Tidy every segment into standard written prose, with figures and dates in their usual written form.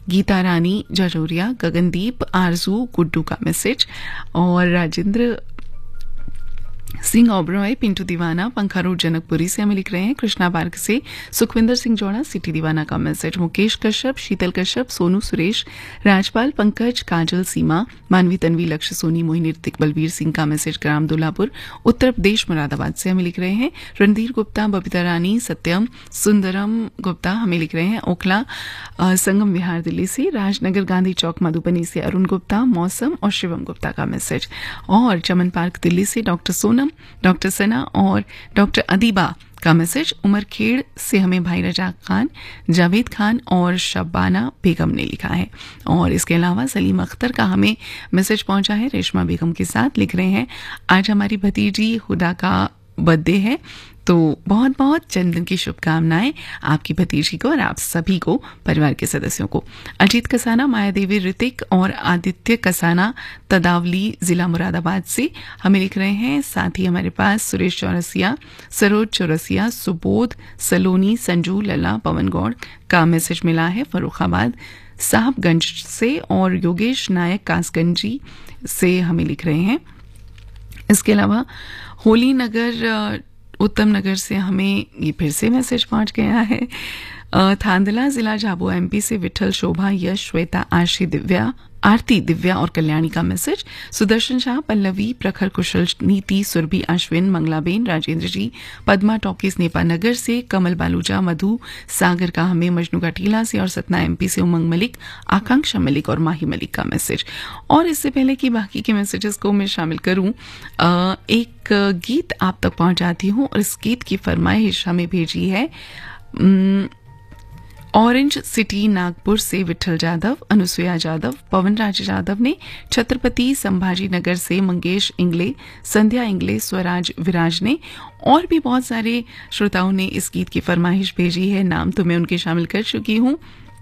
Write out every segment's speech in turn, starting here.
गीता रानी जजोरिया, गगनदीप, आरजू, गुड्डू का मैसेज, और राजेंद्र सिंह ओबरॉय, पिंटू दीवाना, पंखा रोड जनकपुरी से हमें लिख रहे हैं। कृष्णा पार्क से सुखविंदर सिंह जोड़ा, सिटी दीवाना का मैसेज। मुकेश कश्यप, शीतल कश्यप, सोनू सुरेश, राजपाल, पंकज, काजल, सीमा, मानवी, तन्वी, लक्ष्य, सोनी, मोहिनी, ऋतिक, बलवीर सिंह का मैसेज। ग्राम दुल्लापुर, उत्तर प्रदेश, मुरादाबाद से हमें लिख रहे हैं। रणधीर गुप्ता, बबीता रानी, सत्यम, सुंदरम गुप्ता हमें लिख रहे हैं। ओखला संगम विहार दिल्ली से। राजनगर गांधी चौक मधुबनी से अरुण गुप्ता, मौसम और शिवम गुप्ता का मैसेज। और चमन पार्क दिल्ली से डॉक्टर सोनम, डॉक्टर सना और डॉक्टर अदीबा का मैसेज। उमरखेड़ से हमें भाई रजाक खान, जावेद खान और शबाना बेगम ने लिखा है। और इसके अलावा सलीम अख्तर का हमें मैसेज पहुंचा है, रेशमा बेगम के साथ लिख रहे हैं। आज हमारी भतीजी हुदा का बर्थडे है, तो बहुत बहुत जन्मदिन की शुभकामनाएं आपकी भतीजी को और आप सभी को, परिवार के सदस्यों को। अजीत कसाना, माया देवी, ऋतिक और आदित्य कसाना तदावली जिला मुरादाबाद से हमें लिख रहे हैं। साथ ही हमारे पास सुरेश चौरसिया, सरोज चौरसिया, सुबोध सलोनी, संजू, लला, पवन गौड़ का मैसेज मिला है फर्रुखाबाद साहबगंज से। और योगेश नायक कासगंजी से हमें लिख रहे हैं। इसके अलावा होली नगर, उत्तम नगर से हमें ये फिर से मैसेज पहुंच गया है। थांदला जिला झाबुआ एमपी से विठल, शोभा, यश, श्वेता, आशी, दिव्या, आरती, दिव्या और कल्याणी का मैसेज। सुदर्शन शाह, पल्लवी, प्रखर, कुशल, नीति, सुरभि, अश्विन, मंगलाबेन, राजेंद्र जी, पद्मा टॉकीज नेपा नगर से। कमल बालूजा, मधु सागर का हमें मजनू का टीला से। और सतना एमपी से उमंग मलिक, आकांक्षा मलिक और माही मलिक का मैसेज। और इससे पहले कि बाकी के मैसेजेस को मैं शामिल करूं, एक गीत आप तक पहुंचाती हूं। और इस गीत की फरमाइश हमें भेजी है ऑरेंज सिटी नागपुर से विठल जाधव, अनुसुया जाधव, पवन राज जाधव ने। छत्रपति संभाजी नगर से मंगेश इंगले, संध्या इंगले, स्वराज विराज ने। और भी बहुत सारे श्रोताओं ने इस गीत की फरमाइश भेजी है। नाम तो मैं उनके शामिल कर चुकी हूँ।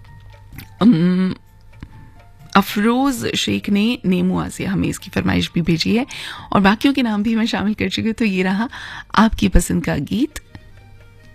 अफरोज शेख ने नेमुआ से हमें इसकी फरमाइश भी भेजी है। और बाकियों के नाम भी मैं शामिल कर चुकी हूँ। तो ये रहा आपकी पसंद का गीत